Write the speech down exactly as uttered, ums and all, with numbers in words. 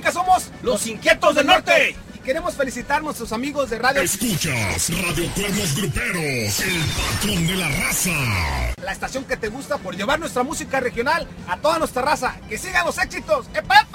que somos los Inquietos del Norte. Y queremos felicitar a nuestros amigos de radio. Escuchas Radio Cuernos Gruperos, el patrón de la raza. La estación que te gusta por llevar nuestra música regional a toda nuestra raza. Que sigan los éxitos. ¡Epa!